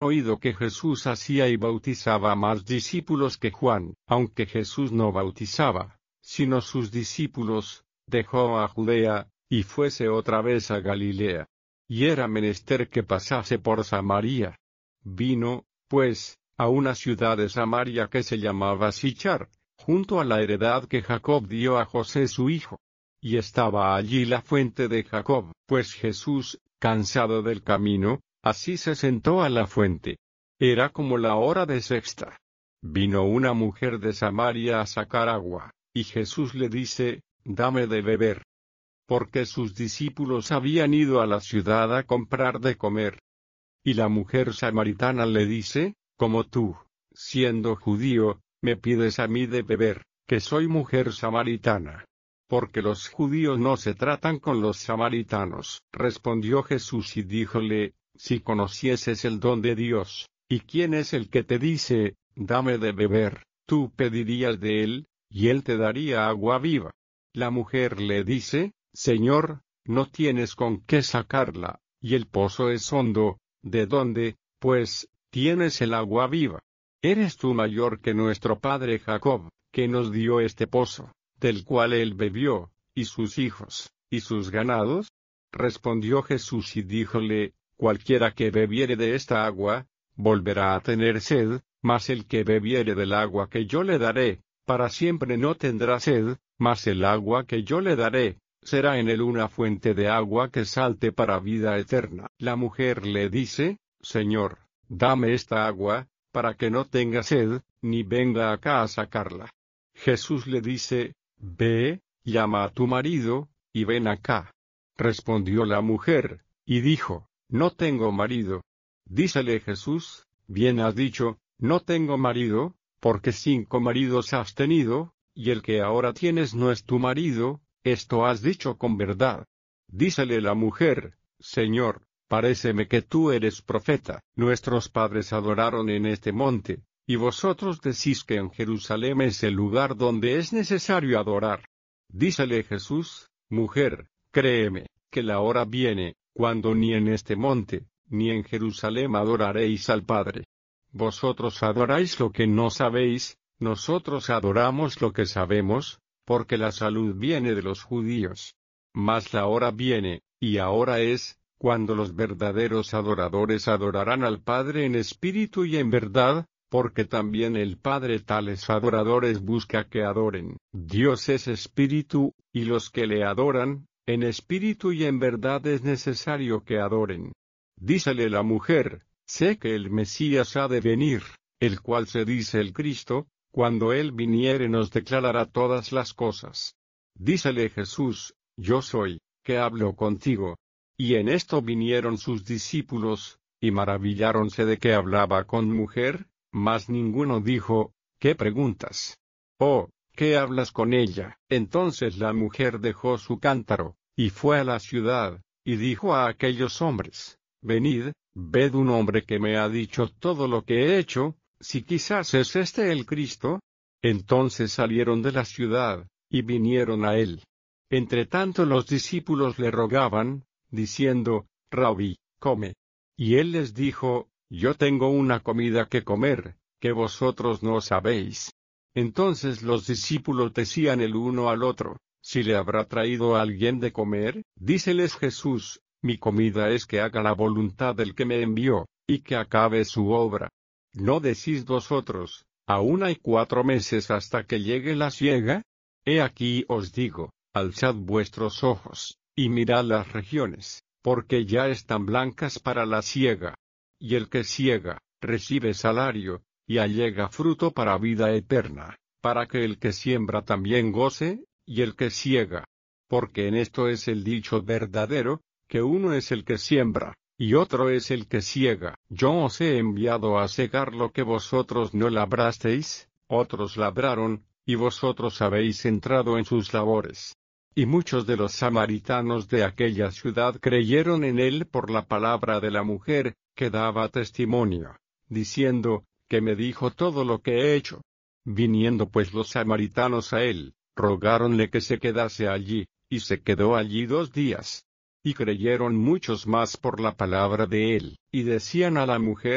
oído que Jesús hacía y bautizaba más discípulos que Juan, aunque Jesús no bautizaba, sino sus discípulos, dejó a Judea, y fuese otra vez a Galilea. Y era menester que pasase por Samaria. Vino, pues, a una ciudad de Samaria que se llamaba Sichar, junto a la heredad que Jacob dio a José su hijo. Y estaba allí la fuente de Jacob. Pues Jesús, cansado del camino, así se sentó a la fuente. Era como la hora de sexta. Vino una mujer de Samaria a sacar agua, y Jesús le dice, dame de beber. Porque sus discípulos habían ido a la ciudad a comprar de comer. Y la mujer samaritana le dice, como tú, siendo judío, me pides a mí de beber, que soy mujer samaritana. Porque los judíos no se tratan con los samaritanos. Respondió Jesús y díjole, si conocieses el don de Dios, y quién es el que te dice, dame de beber, tú pedirías de él, y él te daría agua viva. La mujer le dice, Señor, no tienes con qué sacarla, y el pozo es hondo, ¿de dónde, pues, tienes el agua viva? ¿Eres tú mayor que nuestro padre Jacob, que nos dio este pozo, del cual él bebió, y sus hijos, y sus ganados? Respondió Jesús y díjole, cualquiera que bebiere de esta agua, volverá a tener sed, mas el que bebiere del agua que yo le daré, para siempre no tendrá sed, mas el agua que yo le daré, será en él una fuente de agua que salte para vida eterna. La mujer le dice, Señor, dame esta agua, para que no tenga sed, ni venga acá a sacarla. Jesús le dice, ve, llama a tu marido, y ven acá. Respondió la mujer, y dijo, no tengo marido. Dícele Jesús, bien has dicho, no tengo marido, porque 5 maridos has tenido, y el que ahora tienes no es tu marido, esto has dicho con verdad. Dícele la mujer, Señor, paréceme que tú eres profeta. Nuestros padres adoraron en este monte, y vosotros decís que en Jerusalén es el lugar donde es necesario adorar. Dícele Jesús, mujer, créeme, que la hora viene, cuando ni en este monte, ni en Jerusalén adoraréis al Padre. Vosotros adoráis lo que no sabéis, nosotros adoramos lo que sabemos, porque la salud viene de los judíos. Mas la hora viene, y ahora es, cuando los verdaderos adoradores adorarán al Padre en espíritu y en verdad, porque también el Padre tales adoradores busca que adoren. Dios es espíritu, y los que le adoran, en espíritu y en verdad es necesario que adoren. Dícele la mujer, sé que el Mesías ha de venir, el cual se dice el Cristo, cuando él viniere nos declarará todas las cosas. Dícele Jesús, yo soy, que hablo contigo. Y en esto vinieron sus discípulos, y maravilláronse de que hablaba con mujer, mas ninguno dijo, ¿qué preguntas? Oh, ¿qué hablas con ella? Entonces la mujer dejó su cántaro, y fue a la ciudad, y dijo a aquellos hombres, venid, ved un hombre que me ha dicho todo lo que he hecho, si quizás es este el Cristo. Entonces salieron de la ciudad, y vinieron a él. Entretanto los discípulos le rogaban, diciendo, Rabí, come. Y él les dijo, yo tengo una comida que comer, que vosotros no sabéis. Entonces los discípulos decían el uno al otro, si le habrá traído alguien de comer. Díceles Jesús, mi comida es que haga la voluntad del que me envió, y que acabe su obra. ¿No decís vosotros, aún hay 4 meses hasta que llegue la siega? He aquí os digo, alzad vuestros ojos, y mirad las regiones, porque ya están blancas para la siega. Y el que siega, recibe salario, y allega fruto para vida eterna, para que el que siembra también goce, y el que siega. Porque en esto es el dicho verdadero, que uno es el que siembra, y otro es el que siega. Yo os he enviado a segar lo que vosotros no labrasteis, otros labraron, y vosotros habéis entrado en sus labores. Y muchos de los samaritanos de aquella ciudad creyeron en él por la palabra de la mujer, que daba testimonio, diciendo, que me dijo todo lo que he hecho. Viniendo pues los samaritanos a él, rogáronle que se quedase allí, y se quedó allí 2 días. Y creyeron muchos más por la palabra de él, y decían a la mujer,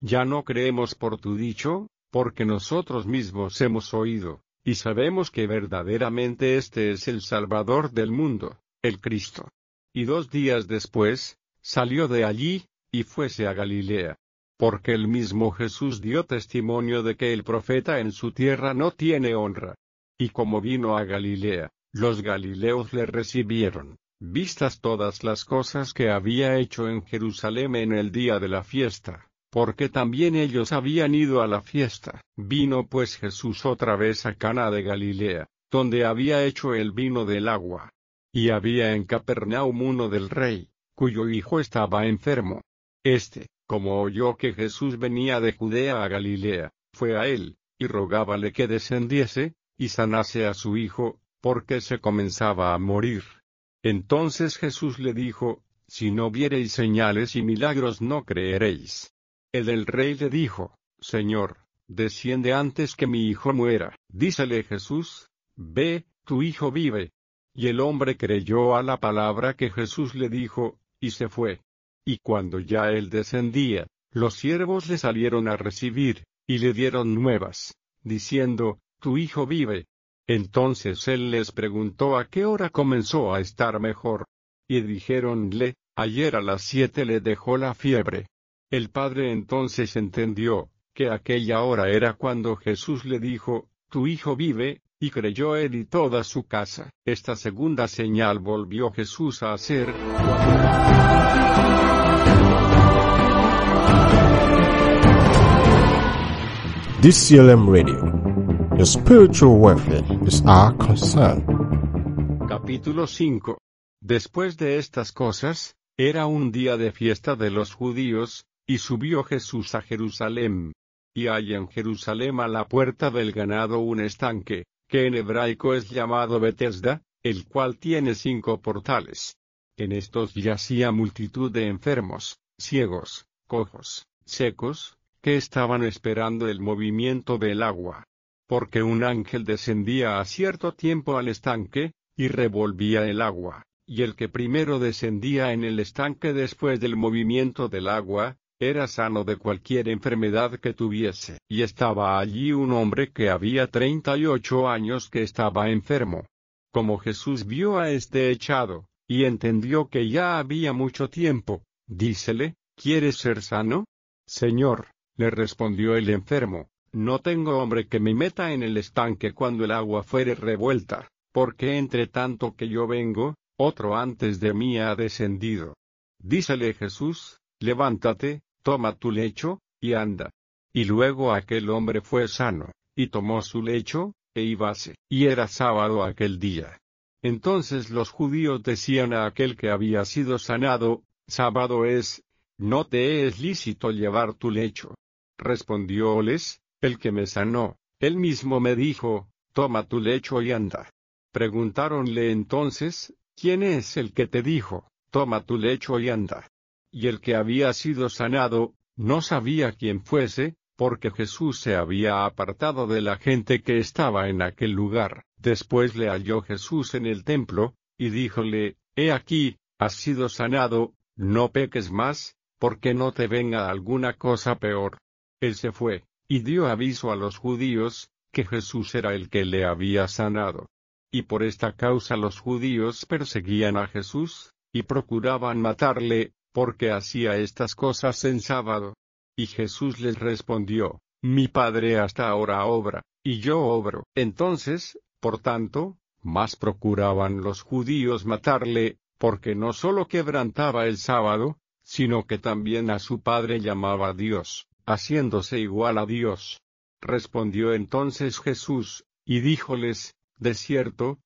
Ya no creemos por tu dicho, porque nosotros mismos hemos oído, y sabemos que verdaderamente este es el Salvador del mundo, el Cristo. Y 2 días después, salió de allí, y fuese a Galilea. Porque el mismo Jesús dio testimonio de que el profeta en su tierra no tiene honra. Y como vino a Galilea, los galileos le recibieron, vistas todas las cosas que había hecho en Jerusalén en el día de la fiesta, porque también ellos habían ido a la fiesta. Vino pues Jesús otra vez a Caná de Galilea, donde había hecho el vino del agua. Y había en Capernaum uno del rey, cuyo hijo estaba enfermo. Como oyó que Jesús venía de Judea a Galilea, fue a él, y rogábale que descendiese, y sanase a su hijo, porque se comenzaba a morir. Entonces Jesús le dijo, si no viereis señales y milagros no creeréis. El rey le dijo, Señor, desciende antes que mi hijo muera. Dícele Jesús, ve, tu hijo vive. Y el hombre creyó a la palabra que Jesús le dijo, y se fue. Y cuando ya él descendía, los siervos le salieron a recibir, y le dieron nuevas, diciendo, tu hijo vive. Entonces él les preguntó a qué hora comenzó a estar mejor. Y dijéronle, ayer a las 7 le dejó la fiebre. El padre entonces entendió, que aquella hora era cuando Jesús le dijo, tu hijo vive, y creyó él y toda su casa. Esta segunda señal volvió Jesús a hacer, DCLM Radio. Your spiritual welfare is our concern. Capítulo 5. Después de estas cosas, era un día de fiesta de los judíos, y subió Jesús a Jerusalén. Y hay en Jerusalén a la puerta del ganado un estanque, que en hebraico es llamado Betesda, el cual tiene 5 portales. En estos yacía multitud de enfermos, ciegos, cojos, secos, que estaban esperando el movimiento del agua. Porque un ángel descendía a cierto tiempo al estanque, y revolvía el agua, y el que primero descendía en el estanque después del movimiento del agua, era sano de cualquier enfermedad que tuviese. Y estaba allí un hombre que había 38 años que estaba enfermo. Como Jesús vio a este echado, y entendió que ya había mucho tiempo, dícele, ¿quieres ser sano? Señor, le respondió el enfermo, no tengo hombre que me meta en el estanque cuando el agua fuere revuelta, porque entre tanto que yo vengo, otro antes de mí ha descendido. Dícele Jesús, levántate, toma tu lecho, y anda. Y luego aquel hombre fue sano, y tomó su lecho, e íbase. Y era sábado aquel día. Entonces los judíos decían a aquel que había sido sanado, sábado es, no te es lícito llevar tu lecho. Respondióles, el que me sanó, él mismo me dijo, toma tu lecho y anda. Preguntáronle entonces, ¿quién es el que te dijo, toma tu lecho y anda? Y el que había sido sanado, no sabía quién fuese, porque Jesús se había apartado de la gente que estaba en aquel lugar. Después le halló Jesús en el templo, y díjole, he aquí, has sido sanado, no peques más, porque no te venga alguna cosa peor. Él se fue, y dio aviso a los judíos, que Jesús era el que le había sanado. Y por esta causa los judíos perseguían a Jesús, y procuraban matarle, porque hacía estas cosas en sábado. Y Jesús les respondió, mi Padre hasta ahora obra, y yo obro. Entonces, por tanto, más procuraban los judíos matarle, porque no sólo quebrantaba el sábado, sino que también a su Padre llamaba Dios, haciéndose igual a Dios. Respondió entonces Jesús, y díjoles, de cierto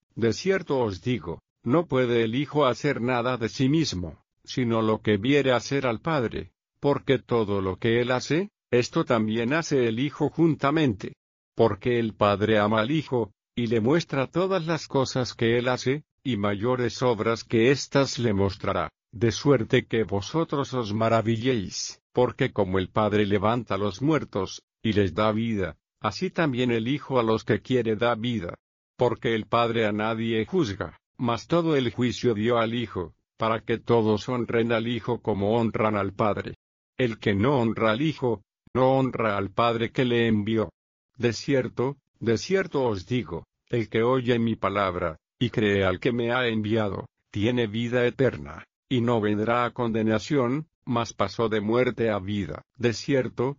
os digo, no puede el Hijo hacer nada de sí mismo, sino lo que viere hacer al Padre, porque todo lo que él hace, esto también hace el Hijo juntamente. Porque el Padre ama al Hijo, y le muestra todas las cosas que él hace, y mayores obras que éstas le mostrará, de suerte que vosotros os maravilléis, porque como el Padre levanta a los muertos, y les da vida, así también el Hijo a los que quiere da vida. Porque el Padre a nadie juzga, mas todo el juicio dio al Hijo, para que todos honren al Hijo como honran al Padre. El que no honra al Hijo, no honra al Padre que le envió. De cierto os digo, el que oye mi palabra, y cree al que me ha enviado, tiene vida eterna, y no vendrá a condenación, mas pasó de muerte a vida. De cierto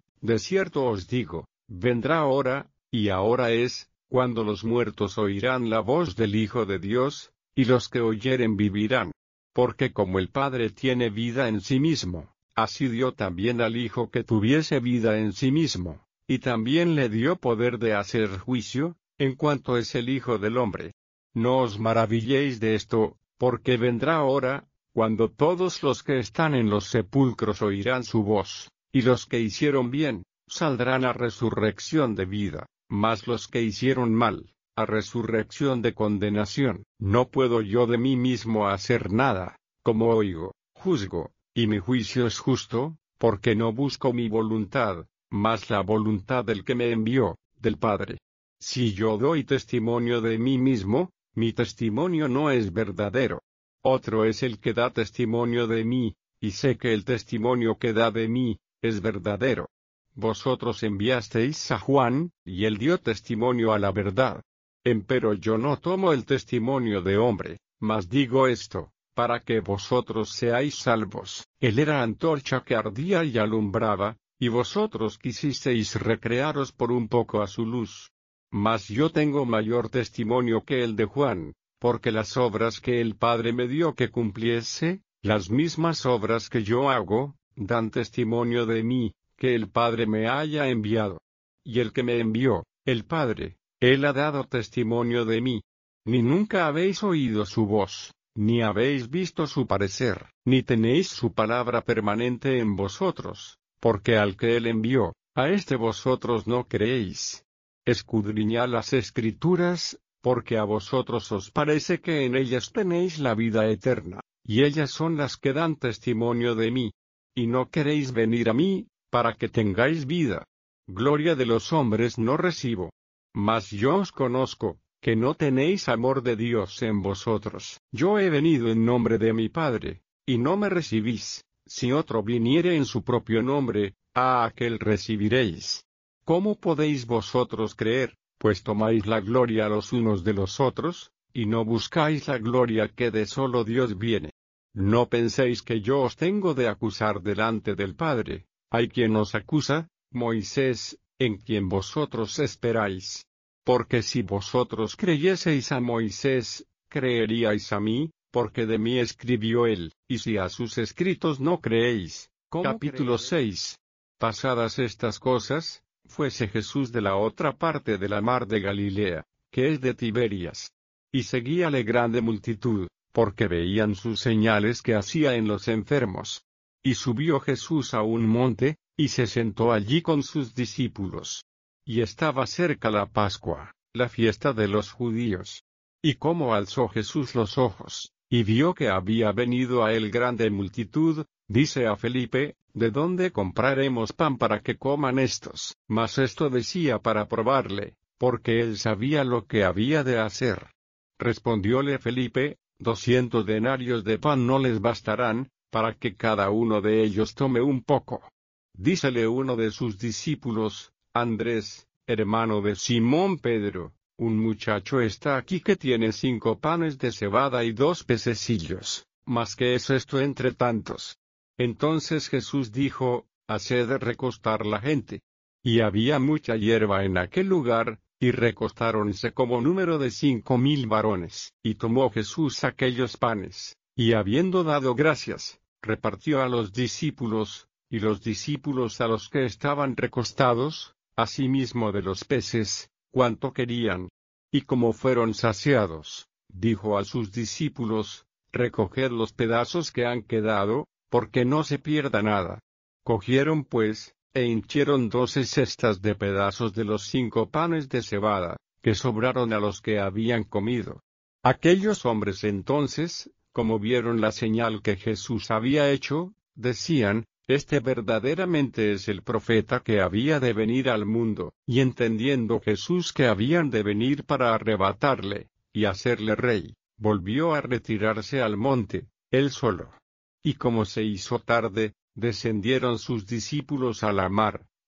os digo, vendrá hora, y ahora es, cuando los muertos oirán la voz del Hijo de Dios, y los que oyeren vivirán. Porque como el Padre tiene vida en sí mismo, así dio también al Hijo que tuviese vida en sí mismo, y también le dio poder de hacer juicio, en cuanto es el Hijo del hombre. No os maravilléis de esto, porque vendrá hora, cuando todos los que están en los sepulcros oirán su voz, y los que hicieron bien, saldrán a resurrección de vida, mas los que hicieron mal, a resurrección de condenación. No puedo yo de mí mismo hacer nada, como oigo, juzgo, y mi juicio es justo, porque no busco mi voluntad, mas la voluntad del que me envió, del Padre. Si yo doy testimonio de mí mismo, mi testimonio no es verdadero. Otro es el que da testimonio de mí, y sé que el testimonio que da de mí, es verdadero. Vosotros enviasteis a Juan, y él dio testimonio a la verdad. Empero yo no tomo el testimonio de hombre, mas digo esto, para que vosotros seáis salvos. Él era antorcha que ardía y alumbraba, y vosotros quisisteis recrearos por un poco a su luz. Mas yo tengo mayor testimonio que el de Juan, porque las obras que el Padre me dio que cumpliese, las mismas obras que yo hago, dan testimonio de mí, que el Padre me haya enviado. Y el que me envió, el Padre, él ha dado testimonio de mí. Ni nunca habéis oído su voz, ni habéis visto su parecer, ni tenéis su palabra permanente en vosotros, porque al que él envió, a este vosotros no creéis. Escudriñad las Escrituras, porque a vosotros os parece que en ellas tenéis la vida eterna, y ellas son las que dan testimonio de mí. Y no queréis venir a mí, para que tengáis vida. Gloria de los hombres no recibo. Mas yo os conozco, que no tenéis amor de Dios en vosotros. Yo he venido en nombre de mi Padre, y no me recibís. Si otro viniere en su propio nombre, a aquel recibiréis. ¿Cómo podéis vosotros creer, pues tomáis la gloria los unos de los otros, y no buscáis la gloria que de solo Dios viene? No penséis que yo os tengo de acusar delante del Padre. Hay quien os acusa, Moisés, en quien vosotros esperáis. Porque si vosotros creyeseis a Moisés, creeríais a mí, porque de mí escribió él. Y si a sus escritos no creéis. Capítulo 6. Pasadas estas cosas, fuese Jesús de la otra parte de la mar de Galilea, que es de Tiberias. Y seguíale grande multitud, porque veían sus señales que hacía en los enfermos. Y subió Jesús a un monte, y se sentó allí con sus discípulos. Y estaba cerca la Pascua, la fiesta de los judíos. Y como alzó Jesús los ojos, y vio que había venido a él grande multitud, dice a Felipe, ¿de dónde compraremos pan para que coman estos? Mas esto decía para probarle, porque él sabía lo que había de hacer. Respondióle Felipe, 200 denarios de pan no les bastarán, para que cada uno de ellos tome un poco. Dícele uno de sus discípulos, Andrés, hermano de Simón Pedro, un muchacho está aquí que tiene 5 panes de cebada y 2 pececillos, mas ¿qué es esto entre tantos? Entonces Jesús dijo, haced recostar la gente. Y había mucha hierba en aquel lugar, y recostáronse como número de 5,000 varones. Y tomó Jesús aquellos panes, y habiendo dado gracias, repartió a los discípulos, y los discípulos a los que estaban recostados, asimismo de los peces, cuanto querían. Y como fueron saciados, dijo a sus discípulos, recoged los pedazos que han quedado, porque no se pierda nada. Cogieron pues, e hinchieron 12 cestas de pedazos de los 5 panes de cebada, que sobraron a los que habían comido. Aquellos hombres entonces, como vieron la señal que Jesús había hecho, decían, este verdaderamente es el profeta que había de venir al mundo. Y entendiendo Jesús que habían de venir para arrebatarle, y hacerle rey, volvió a retirarse al monte, él solo. Y como se hizo tarde, descendieron sus discípulos a la mar,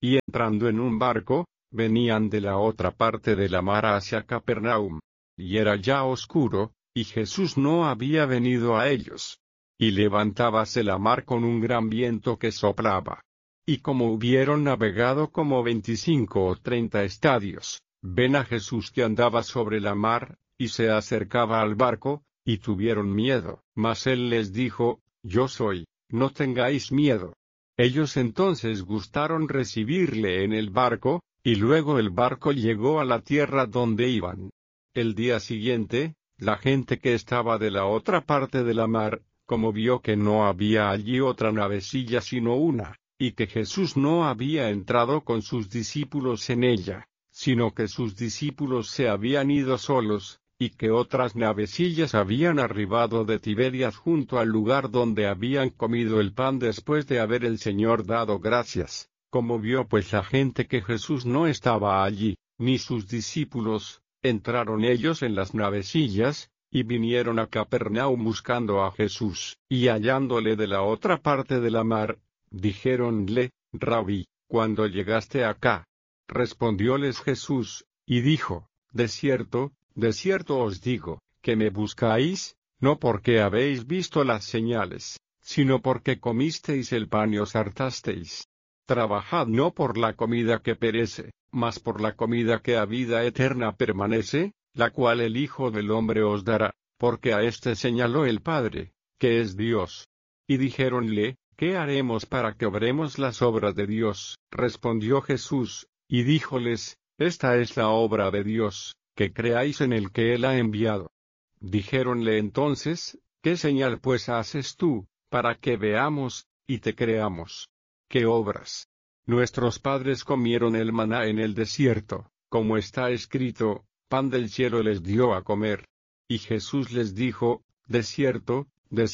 Y entrando en un barco, venían de la otra parte de la mar hacia Capernaum. Y era ya oscuro, y Jesús no había venido a ellos. Y levantábase la mar con un gran viento que soplaba. Y como hubieron navegado como 25 o 30 estadios, ven a Jesús que andaba sobre la mar, y se acercaba al barco, y tuvieron miedo. Mas él les dijo: Yo soy, no tengáis miedo. Ellos entonces gustaron recibirle en el barco, y luego el barco llegó a la tierra donde iban. El día siguiente, la gente que estaba de la otra parte de la mar, como vio que no había allí otra navecilla sino una, y que Jesús no había entrado con sus discípulos en ella, sino que sus discípulos se habían ido solos, y que otras navecillas habían arribado de Tiberias junto al lugar donde habían comido el pan después de haber el Señor dado gracias. Como vio pues la gente que Jesús no estaba allí, ni sus discípulos, entraron ellos en las navecillas, y vinieron a Capernaum buscando a Jesús, y hallándole de la otra parte de la mar, dijéronle: Rabí, ¿cuándo llegaste acá? Respondióles Jesús, y dijo: de cierto os digo, que me buscáis, no porque habéis visto las señales, sino porque comisteis el pan y os hartasteis. Trabajad no por la comida que perece, mas por la comida que a vida eterna permanece, la cual el Hijo del Hombre os dará, porque a éste señaló el Padre, que es Dios. Y dijéronle: ¿qué haremos para que obremos las obras de Dios? Respondió Jesús, y díjoles: esta es la obra de Dios, que creáis en el que Él ha enviado. Dijéronle entonces: ¿qué señal pues haces tú, para que veamos, y te creamos? ¿Qué obras? Nuestros padres comieron el maná en el desierto, como está escrito: pan del cielo les dio a comer. Y Jesús les dijo: de cierto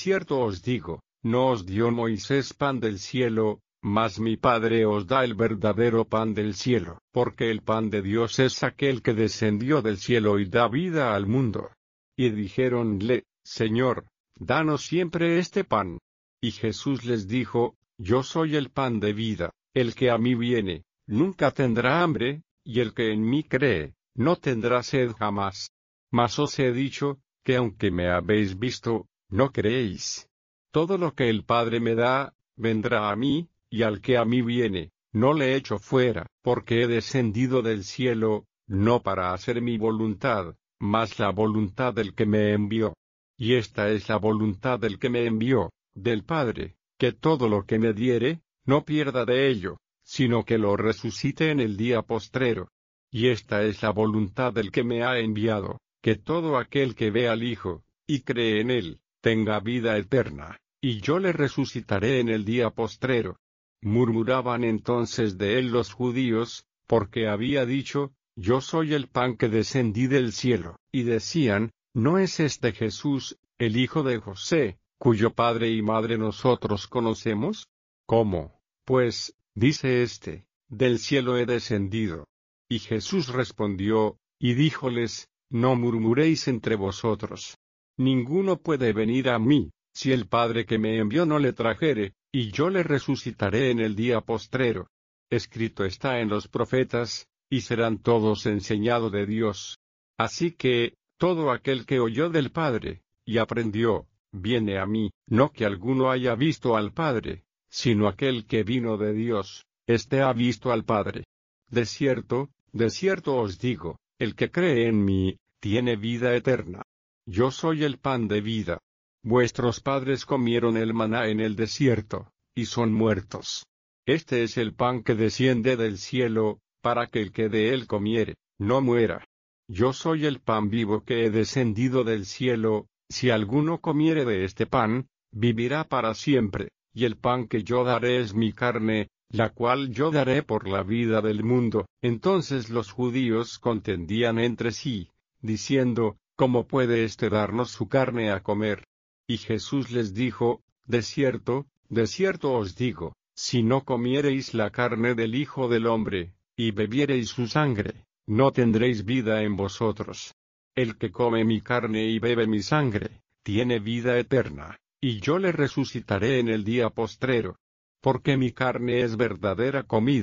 os digo, no os dio Moisés pan del cielo, mas mi Padre os da el verdadero pan del cielo, porque el pan de Dios es aquel que descendió del cielo y da vida al mundo. Y dijéronle: Señor, danos siempre este pan. Y Jesús les dijo: yo soy el pan de vida, el que a mí viene, nunca tendrá hambre, y el que en mí cree, no tendrá sed jamás. Mas os he dicho, que aunque me habéis visto, no creéis. Todo lo que el Padre me da, vendrá a mí, y al que a mí viene, no le echo fuera, porque he descendido del cielo, no para hacer mi voluntad, mas la voluntad del que me envió. Y esta es la voluntad del que me envió, del Padre, que todo lo que me diere, no pierda de ello, sino que lo resucite en el día postrero. Y esta es la voluntad del que me ha enviado, que todo aquel que ve al Hijo, y cree en él, tenga vida eterna, y yo le resucitaré en el día postrero. Murmuraban entonces de él los judíos, porque había dicho: yo soy el pan que descendí del cielo, y decían: ¿no es este Jesús, el hijo de José, cuyo padre y madre nosotros conocemos? ¿Cómo, pues, dice éste: del cielo he descendido? Y Jesús respondió, y díjoles: no murmuréis entre vosotros. Ninguno puede venir a mí, si el Padre que me envió no le trajere, y yo le resucitaré en el día postrero. Escrito está en los profetas: y serán todos enseñados de Dios. Así que, todo aquel que oyó del Padre, y aprendió, viene a mí, no que alguno haya visto al Padre, sino aquel que vino de Dios, éste ha visto al Padre. De cierto os digo, el que cree en mí, tiene vida eterna. Yo soy el pan de vida. Vuestros padres comieron el maná en el desierto, y son muertos. Este es el pan que desciende del cielo, para que el que de él comiere, no muera. Yo soy el pan vivo que he descendido del cielo, si alguno comiere de este pan, vivirá para siempre, y el pan que yo daré es mi carne, la cual yo daré por la vida del mundo. Entonces los judíos contendían entre sí, diciendo: ¿cómo puede éste darnos su carne a comer? Y Jesús les dijo: de cierto os digo, si no comiereis la carne del Hijo del Hombre, y bebiereis su sangre, no tendréis vida en vosotros. El que come mi carne y bebe mi sangre, tiene vida eterna, y yo le resucitaré en el día postrero. Porque mi carne es verdadera comida,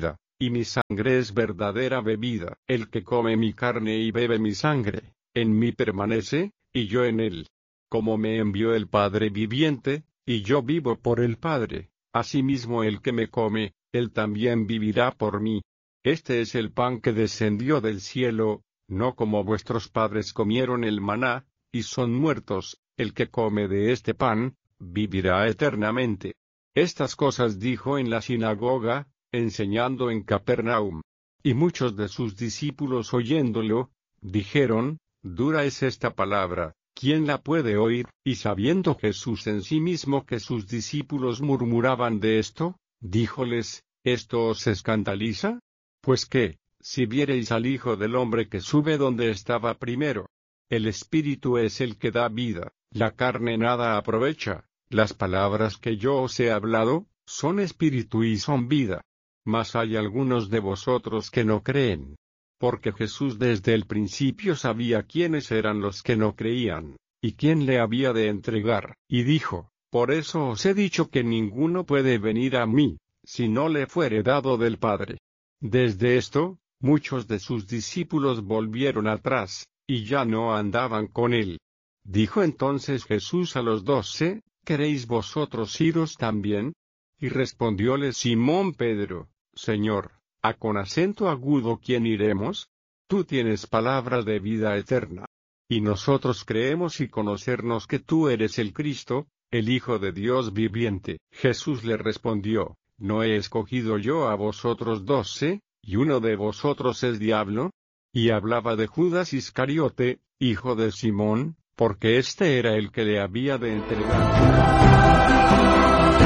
y mi sangre es verdadera bebida. El que come mi carne y bebe mi sangre, en mí permanece, y yo en él. Como me envió el Padre viviente, y yo vivo por el Padre, asimismo el que me come, él también vivirá por mí. Este es el pan que descendió del cielo, no como vuestros padres comieron el maná, y son muertos. El que come de este pan, vivirá eternamente. Estas cosas dijo en la sinagoga, enseñando en Capernaum. Y muchos de sus discípulos oyéndolo, dijeron, dura es esta palabra, ¿quién la puede oír? Y sabiendo Jesús en sí mismo que sus discípulos murmuraban de esto, díjoles, ¿esto os escandaliza? Pues qué, si viereis al Hijo del Hombre que sube donde estaba primero. El Espíritu es el que da vida, la carne nada aprovecha. Las palabras que yo os he hablado, son espíritu y son vida. Mas hay algunos de vosotros que no creen. Porque Jesús desde el principio sabía quiénes eran los que no creían, y quién le había de entregar, y dijo, por eso os he dicho que ninguno puede venir a mí, si no le fuere dado del Padre. Desde esto, muchos de sus discípulos volvieron atrás, y ya no andaban con él. Dijo entonces Jesús a los 12, ¿queréis vosotros iros también? Y respondióle Simón Pedro, Señor, ¿a con acento agudo quién iremos? Tú tienes palabras de vida eterna. Y nosotros creemos y conocernos que tú eres el Cristo, el Hijo de Dios viviente. Jesús le respondió, ¿no he escogido yo a vosotros 12, y uno de vosotros es diablo? Y hablaba de Judas Iscariote, hijo de Simón, porque este era el que le había de entregar.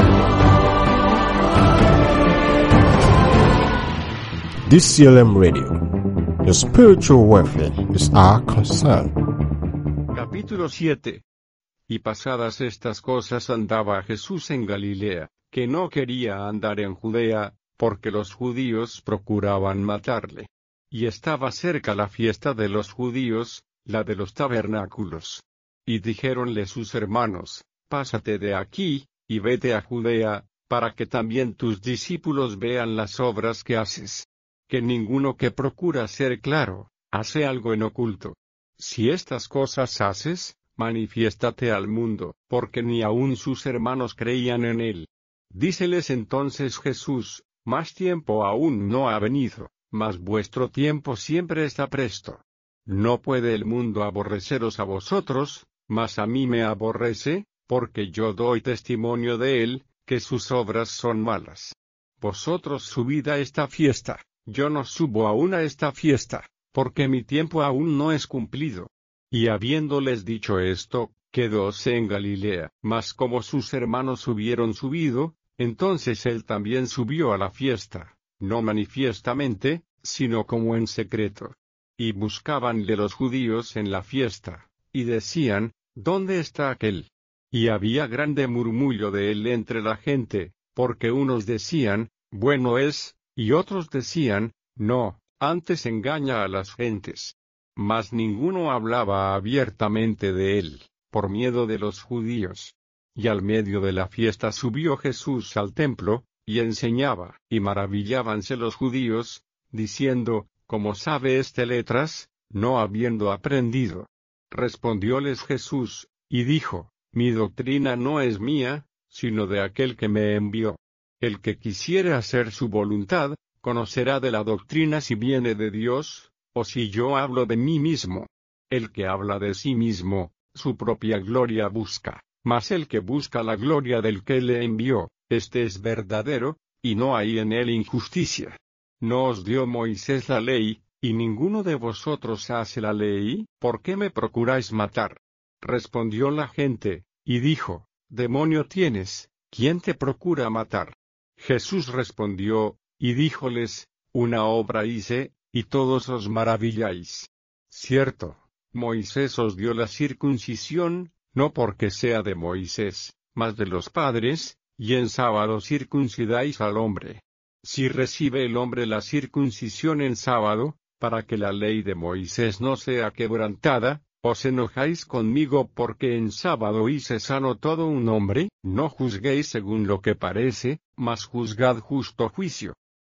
DCLM Radio. Your spiritual welfare is our concern. Capítulo 7. Y pasadas estas cosas andaba Jesús en Galilea, que no quería andar en Judea, porque los judíos procuraban matarle. Y estaba cerca la fiesta de los judíos, la de los tabernáculos. Y dijéronle sus hermanos, pásate de aquí, y vete a Judea, para que también tus discípulos vean las obras que haces. Que ninguno que procura ser claro, hace algo en oculto. Si estas cosas haces, manifiéstate al mundo, porque ni aun sus hermanos creían en él. Díceles entonces Jesús, más tiempo aún no ha venido, mas vuestro tiempo siempre está presto. No puede el mundo aborreceros a vosotros, mas a mí me aborrece, porque yo doy testimonio de él, que sus obras son malas. Vosotros subid a esta fiesta, yo no subo aún a esta fiesta, porque mi tiempo aún no es cumplido. Y habiéndoles dicho esto, quedóse en Galilea. Mas como sus hermanos hubieron subido, entonces él también subió a la fiesta, no manifiestamente, sino como en secreto. Y buscaban de los judíos en la fiesta, y decían, ¿dónde está aquel? Y había grande murmullo de él entre la gente, porque unos decían, bueno es, y otros decían, no, antes engaña a las gentes. Mas ninguno hablaba abiertamente de él, por miedo de los judíos. Y al medio de la fiesta subió Jesús al templo, y enseñaba, y maravillábanse los judíos, diciendo, ¿cómo sabe este letras, no habiendo aprendido? Respondióles Jesús, y dijo, mi doctrina no es mía, sino de aquel que me envió. El que quisiere hacer su voluntad, conocerá de la doctrina si viene de Dios, o si yo hablo de mí mismo. El que habla de sí mismo, su propia gloria busca, mas el que busca la gloria del que le envió, este es verdadero, y no hay en él injusticia. ¿No os dio Moisés la ley, y ninguno de vosotros hace la ley? ¿Por qué me procuráis matar? Respondió la gente, y dijo, demonio tienes, ¿quién te procura matar? Jesús respondió, y díjoles, una obra hice, y todos os maravilláis. Cierto, Moisés os dio la circuncisión, no porque sea de Moisés, mas de los padres, y en sábado circuncidáis al hombre. Si recibe el hombre la circuncisión en sábado, para que la ley de Moisés no sea quebrantada, ¿os enojáis conmigo porque en sábado hice sano todo un hombre? No juzguéis según lo que parece, mas juzgad justo juicio.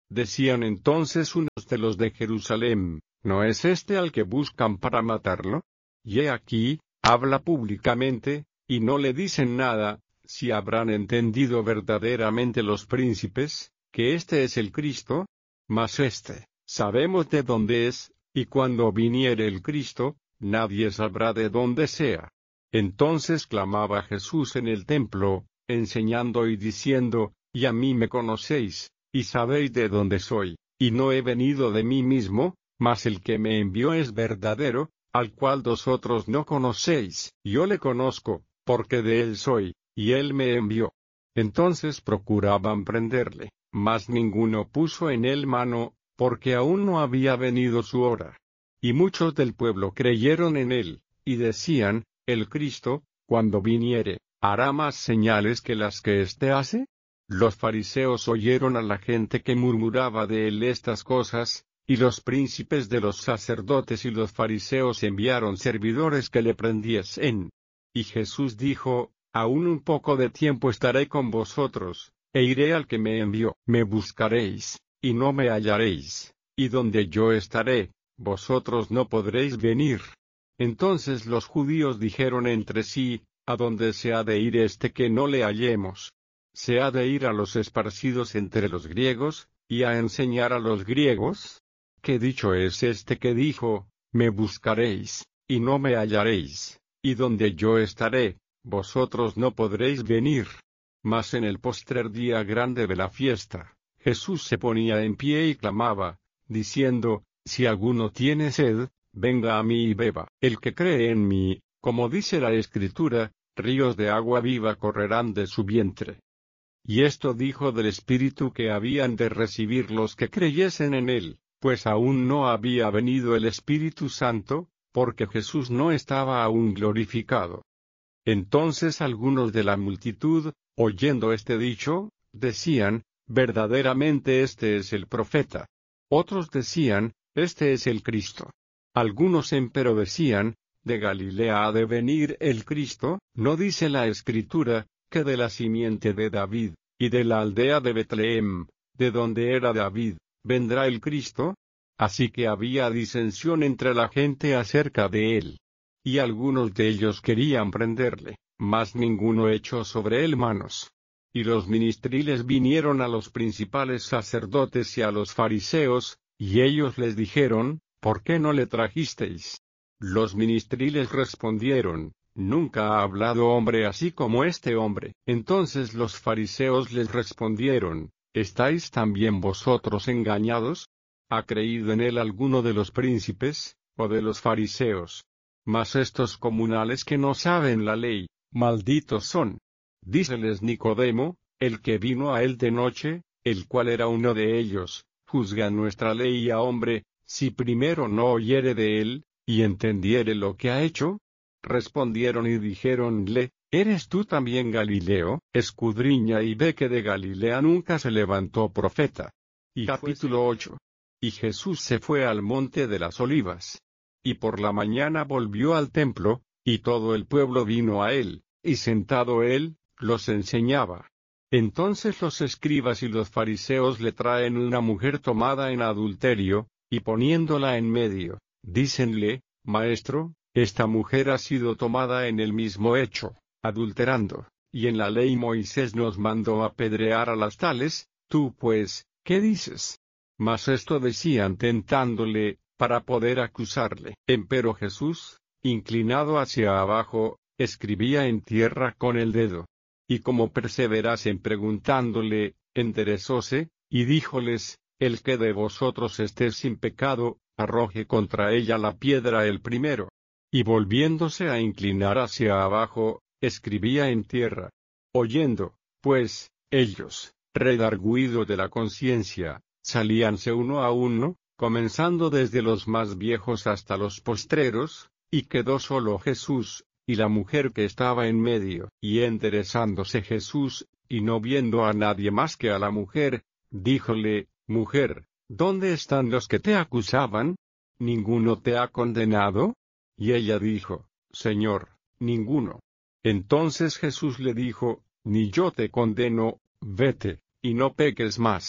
Decían entonces unos de los de Jerusalén, ¿no es este al que buscan para matarlo? Y he aquí, habla públicamente, y no le dicen nada. Si habrán entendido verdaderamente los príncipes, que este es el Cristo, mas sabemos de dónde es, y cuando viniere el Cristo, nadie sabrá de dónde sea. Entonces clamaba Jesús en el templo, enseñando y diciendo, y a mí me conocéis, y sabéis de dónde soy, y no he venido de mí mismo, mas el que me envió es verdadero, al cual vosotros no conocéis. Yo le conozco, porque de él soy, y él me envió. Entonces procuraban prenderle, mas ninguno puso en él mano, porque aún no había venido su hora. Y muchos del pueblo creyeron en él, y decían, el Cristo, cuando viniere, ¿hará más señales que las que éste hace? Los fariseos oyeron a la gente que murmuraba de él estas cosas, y los príncipes de los sacerdotes y los fariseos enviaron servidores que le prendiesen. Y Jesús dijo, aún un poco de tiempo estaré con vosotros, e iré al que me envió. Me buscaréis, y no me hallaréis, y donde yo estaré, vosotros no podréis venir. Entonces los judíos dijeron entre sí, ¿a dónde se ha de ir este que no le hallemos? ¿Se ha de ir a los esparcidos entre los griegos, y a enseñar a los griegos? ¿Qué dicho es este que dijo, me buscaréis, y no me hallaréis, y donde yo estaré, vosotros no podréis venir? Mas en el postrer día grande de la fiesta, Jesús se ponía en pie y clamaba, diciendo, si alguno tiene sed, venga a mí y beba. El que cree en mí, como dice la Escritura, ríos de agua viva correrán de su vientre. Y esto dijo del Espíritu que habían de recibir los que creyesen en él, pues aún no había venido el Espíritu Santo, porque Jesús no estaba aún glorificado. Entonces algunos de la multitud, oyendo este dicho, decían, verdaderamente este es el profeta. Otros decían, este es el Cristo. Algunos empero decían, de Galilea ha de venir el Cristo. ¿No dice la Escritura, que de la simiente de David, y de la aldea de Betlehem, de donde era David, vendrá el Cristo? Así que había disensión entre la gente acerca de él. Y algunos de ellos querían prenderle, mas ninguno echó sobre él manos. Y los ministriles vinieron a los principales sacerdotes y a los fariseos, y ellos les dijeron, ¿por qué no le trajisteis? Los ministriles respondieron, nunca ha hablado hombre así como este hombre. Entonces los fariseos les respondieron, ¿estáis también vosotros engañados? ¿Ha creído en él alguno de los príncipes, o de los fariseos? Mas estos comunales que no saben la ley, malditos son. Díceles Nicodemo, el que vino a él de noche, el cual era uno de ellos, juzga nuestra ley a hombre, si primero no oyere de él, y entendiere lo que ha hecho. Respondieron y dijéronle, ¿eres tú también Galileo? Escudriña y ve que de Galilea nunca se levantó profeta. Y capítulo 8. Y Jesús se fue al monte de las Olivas. Y por la mañana volvió al templo, y todo el pueblo vino a él, y sentado él, los enseñaba. Entonces los escribas y los fariseos le traen una mujer tomada en adulterio, y poniéndola en medio, dícenle, Maestro, esta mujer ha sido tomada en el mismo hecho, adulterando, y en la ley Moisés nos mandó apedrear a las tales, tú pues, ¿qué dices? Mas esto decían tentándole, para poder acusarle. Empero Jesús, inclinado hacia abajo, escribía en tierra con el dedo. Y como perseverasen preguntándole, enderezóse, y díjoles, el que de vosotros esté sin pecado, arroje contra ella la piedra el primero. Y volviéndose a inclinar hacia abajo, escribía en tierra. Oyendo, pues, ellos, redargüidos de la conciencia, salíanse uno a uno, comenzando desde los más viejos hasta los postreros, y quedó solo Jesús, y la mujer que estaba en medio. Y enderezándose Jesús, y no viendo a nadie más que a la mujer, díjole, Mujer, ¿dónde están los que te acusaban? ¿Ninguno te ha condenado? Y ella dijo, Señor, ninguno. Entonces Jesús le dijo, Ni yo te condeno, vete, y no peques más.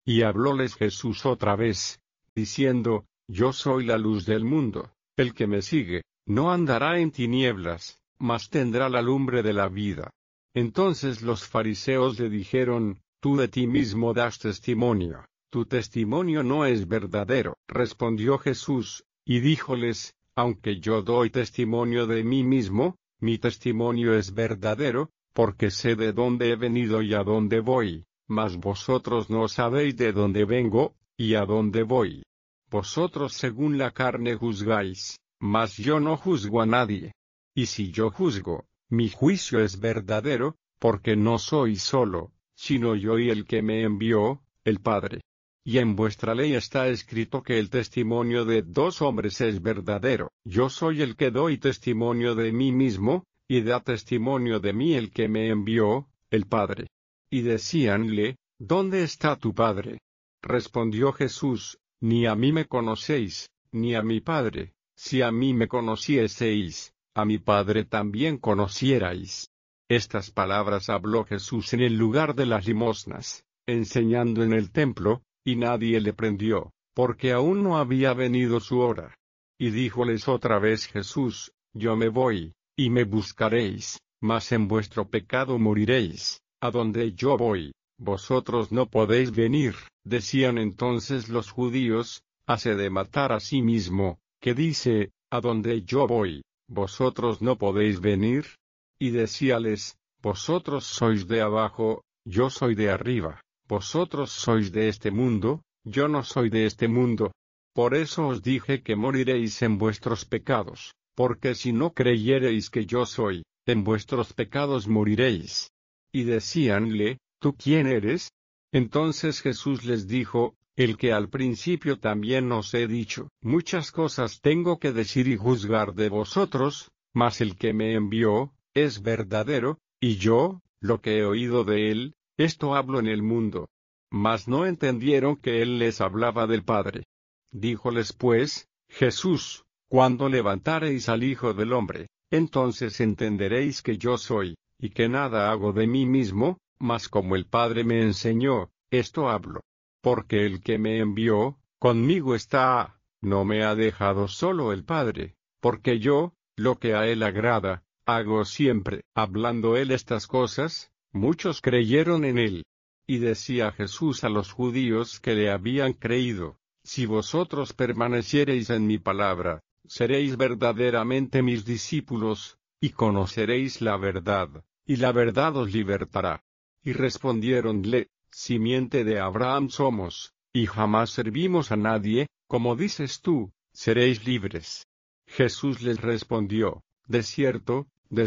Y hablóles Jesús otra vez, diciendo, Yo soy la luz del mundo, el que me sigue, no andará en tinieblas, mas tendrá la lumbre de la vida. Entonces los fariseos le dijeron, Tú de ti mismo das testimonio, tu testimonio no es verdadero. Respondió Jesús, y díjoles, Aunque yo doy testimonio de mí mismo, mi testimonio es verdadero, porque sé de dónde he venido y a dónde voy, mas vosotros no sabéis de dónde vengo, y a dónde voy. Vosotros según la carne juzgáis, mas yo no juzgo a nadie. Y si yo juzgo, mi juicio es verdadero, porque no soy solo, sino yo y el que me envió, el Padre. Y en vuestra ley está escrito que el testimonio de 2 hombres es verdadero. Yo soy el que doy testimonio de mí mismo, y da testimonio de mí el que me envió, el Padre. Y decíanle, ¿Dónde está tu Padre? Respondió Jesús, Ni a mí me conocéis, ni a mi Padre. Si a mí me conocieseis, a mi Padre también conocierais. Estas palabras habló Jesús en el lugar de las limosnas, enseñando en el templo, y nadie le prendió, porque aún no había venido su hora. Y díjoles otra vez Jesús, Yo me voy, y me buscaréis, mas en vuestro pecado moriréis. A donde yo voy, vosotros no podéis venir. Decían entonces los judíos, hase de matar a sí mismo, que dice, a donde yo voy, vosotros no podéis venir. Y decíales, vosotros sois de abajo, yo soy de arriba, vosotros sois de este mundo, yo no soy de este mundo. Por eso os dije que moriréis en vuestros pecados, porque si no creyereis que yo soy, en vuestros pecados moriréis. Y decíanle, ¿tú quién eres? Entonces Jesús les dijo, el que al principio también os he dicho, muchas cosas tengo que decir y juzgar de vosotros, mas el que me envió, es verdadero, y yo, lo que he oído de él, esto hablo en el mundo. Mas no entendieron que él les hablaba del Padre. Díjoles pues, Jesús, cuando levantareis al Hijo del Hombre, entonces entenderéis que yo soy, y que nada hago de mí mismo, mas como el Padre me enseñó, esto hablo. Porque el que me envió, conmigo está, no me ha dejado solo el Padre, porque yo, lo que a él agrada, hago siempre. Hablando él estas cosas, muchos creyeron en él. Y decía Jesús a los judíos que le habían creído, si vosotros permaneciereis en mi palabra, seréis verdaderamente mis discípulos, y conoceréis la verdad, y la verdad os libertará. Y respondiéronle, simiente de Abraham somos, y jamás servimos a nadie, como dices tú, seréis libres. Jesús les respondió, de cierto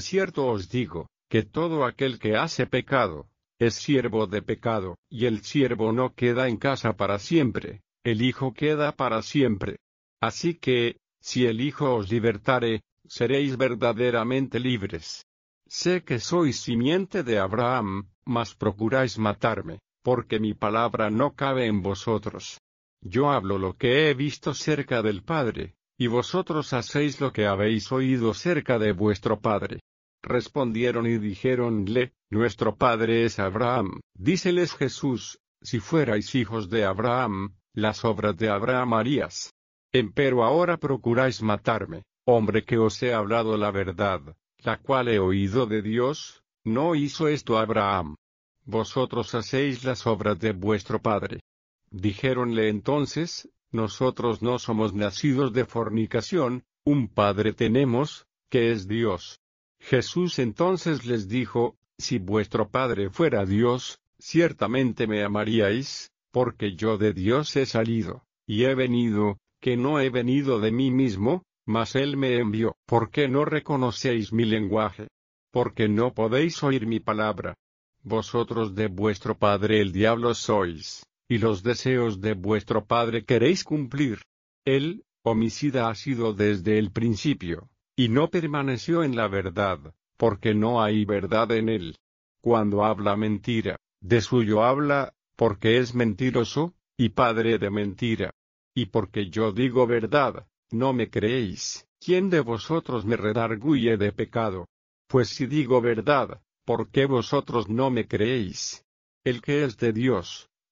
os digo, que todo aquel que hace pecado, es siervo de pecado, y el siervo no queda en casa para siempre, el Hijo queda para siempre. Así que, si el Hijo os libertare, seréis verdaderamente libres. Sé que sois simiente de Abraham, mas procuráis matarme, porque mi palabra no cabe en vosotros. Yo hablo lo que he visto cerca del Padre, y vosotros hacéis lo que habéis oído cerca de vuestro padre. Respondieron y dijéronle, nuestro padre es Abraham. Díceles Jesús, si fuerais hijos de Abraham, las obras de Abraham harías. Empero ahora procuráis matarme, hombre que os he hablado la verdad, la cual he oído de Dios, no hizo esto Abraham. Vosotros hacéis las obras de vuestro padre. Dijéronle entonces, nosotros no somos nacidos de fornicación, un Padre tenemos, que es Dios. Jesús entonces les dijo, si vuestro Padre fuera Dios, ciertamente me amaríais, porque yo de Dios he salido, y he venido, que no he venido de mí mismo, mas Él me envió. ¿Por qué no reconocéis mi lenguaje? Porque no podéis oír mi palabra. Vosotros de vuestro padre el diablo sois, y los deseos de vuestro padre queréis cumplir. Él, homicida ha sido desde el principio, y no permaneció en la verdad, porque no hay verdad en él. Cuando habla mentira, de suyo habla, porque es mentiroso, y padre de mentira. Y porque yo digo verdad, no me creéis. ¿Quién de vosotros me redarguye de pecado? Pues si digo verdad, ¿por qué vosotros no me creéis? El que es de Dios,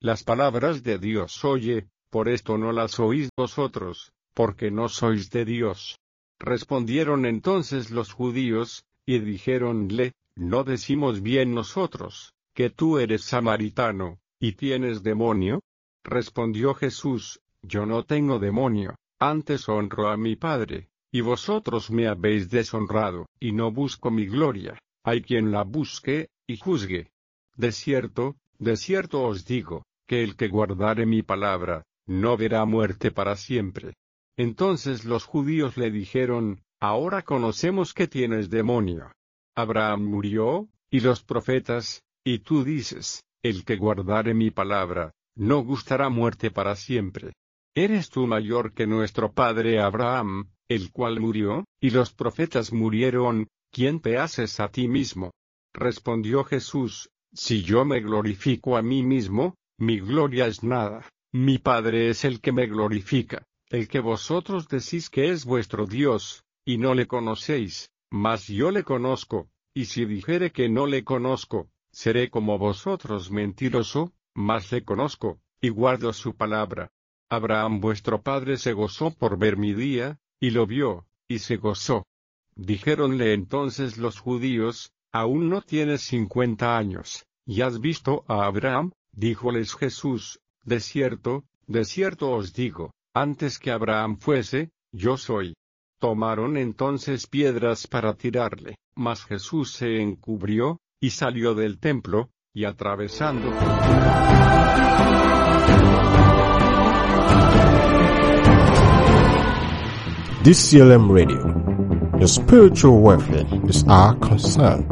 Las palabras de Dios oye, por esto no las oís vosotros, porque no sois de Dios. Respondieron entonces los judíos, y dijéronle, ¿no decimos bien nosotros, que tú eres samaritano, y tienes demonio? Respondió Jesús, yo no tengo demonio, antes honro a mi Padre, y vosotros me habéis deshonrado, y no busco mi gloria, hay quien la busque, y juzgue. De cierto os digo, que el que guardare mi palabra, no verá muerte para siempre. Entonces los judíos le dijeron, ahora conocemos que tienes demonio. Abraham murió, y los profetas, y tú dices, el que guardare mi palabra, no gustará muerte para siempre. ¿Eres tú mayor que nuestro padre Abraham, el cual murió, y los profetas murieron? ¿Quién te haces a ti mismo? Respondió Jesús, si yo me glorifico a mí mismo, mi gloria es nada, mi Padre es el que me glorifica, el que vosotros decís que es vuestro Dios, y no le conocéis, mas yo le conozco, y si dijere que no le conozco, seré como vosotros mentiroso, mas le conozco, y guardo su palabra. Abraham vuestro padre se gozó por ver mi día, y lo vio, y se gozó. Dijéronle entonces los judíos, aún no tienes 50 años, ¿y has visto a Abraham? Díjoles Jesús, de cierto os digo, antes que Abraham fuese, yo soy. Tomaron entonces piedras para tirarle, mas Jesús se encubrió, y salió del templo, y atravesando DCLM Radio. Your spiritual welfare is our concern.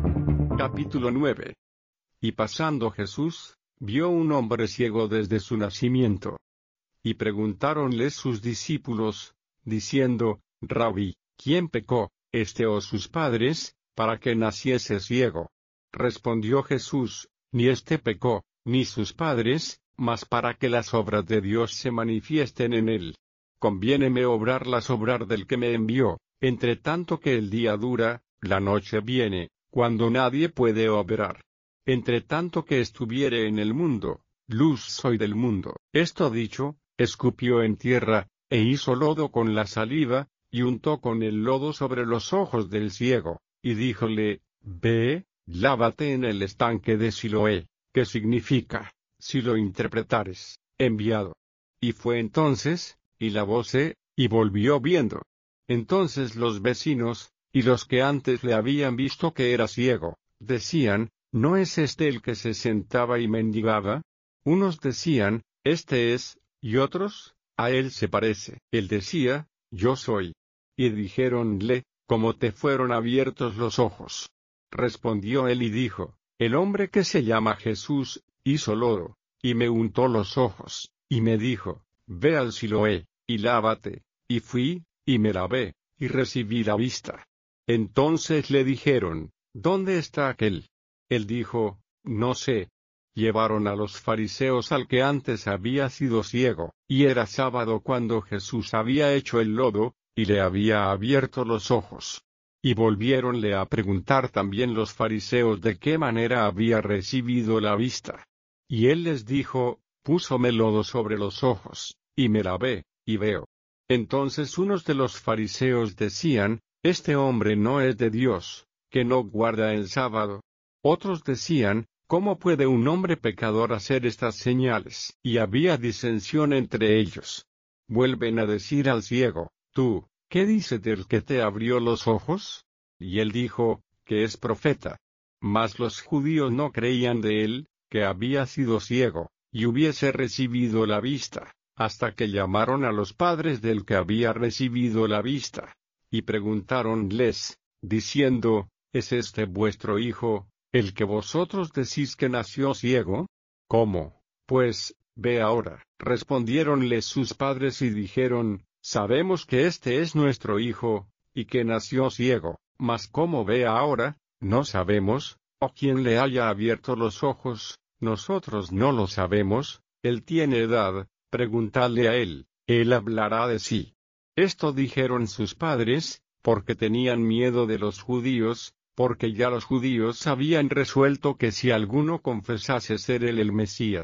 Capítulo 9. Y pasando Jesús, vio un hombre ciego desde su nacimiento. Y preguntáronle sus discípulos, diciendo, Rabí, ¿quién pecó, este o sus padres, para que naciese ciego? Respondió Jesús, ni este pecó, ni sus padres, mas para que las obras de Dios se manifiesten en él. Conviéneme obrar las obras del que me envió, entre tanto que el día dura, la noche viene, cuando nadie puede obrar. Entre tanto que estuviere en el mundo, luz soy del mundo. Esto dicho, escupió en tierra, e hizo lodo con la saliva, y untó con el lodo sobre los ojos del ciego, y díjole, ve, lávate en el estanque de Siloé, que significa, si lo interpretares, enviado. Y fue entonces, y lavóse, y volvió viendo. Entonces los vecinos, y los que antes le habían visto que era ciego, decían, ¿no es este el que se sentaba y mendigaba? Unos decían, este es, y otros, a él se parece. Él decía, yo soy. Y dijéronle, ¿cómo te fueron abiertos los ojos? Respondió él y dijo, el hombre que se llama Jesús, hizo lodo, y me untó los ojos, y me dijo, ve al Siloé, y lávate, y fui, y me lavé, y recibí la vista. Entonces le dijeron, ¿dónde está aquel? Él dijo, no sé. Llevaron a los fariseos al que antes había sido ciego, y era sábado cuando Jesús había hecho el lodo, y le había abierto los ojos. Y volviéronle a preguntar también los fariseos de qué manera había recibido la vista. Y él les dijo, púsome lodo sobre los ojos, y me lavé, y veo. Entonces unos de los fariseos decían, este hombre no es de Dios, que no guarda el sábado. Otros decían, ¿cómo puede un hombre pecador hacer estas señales? Y había disensión entre ellos. Vuelven a decir al ciego, tú, ¿qué dices del que te abrió los ojos? Y él dijo, que es profeta. Mas los judíos no creían de él, que había sido ciego, y hubiese recibido la vista, hasta que llamaron a los padres del que había recibido la vista. Y preguntáronles, diciendo, ¿es este vuestro hijo, el que vosotros decís que nació ciego? ¿Cómo, pues, ve ahora? Respondiéronle sus padres y dijeron, sabemos que este es nuestro hijo, y que nació ciego, mas cómo ve ahora, no sabemos, o quién le haya abierto los ojos, nosotros no lo sabemos, él tiene edad, preguntadle a él hablará de sí. Esto dijeron sus padres, porque tenían miedo de los judíos, porque ya los judíos habían resuelto que si alguno confesase ser él el Mesías,